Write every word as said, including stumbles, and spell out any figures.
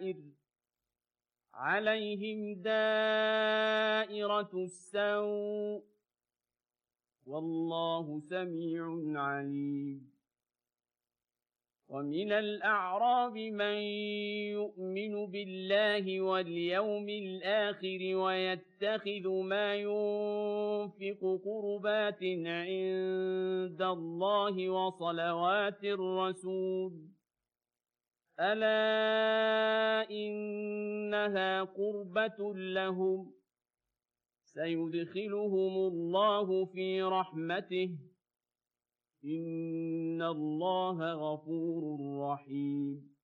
الكبائر عليهم دائرة السوء والله سميع عليم. ومن الأعراب من يؤمن بالله واليوم الآخر ويتخذ ما ينفق قربات عند الله وصلوات الرسول ألا إنها قربة لهم سيدخلهم الله في رحمته إن الله غفور رحيم.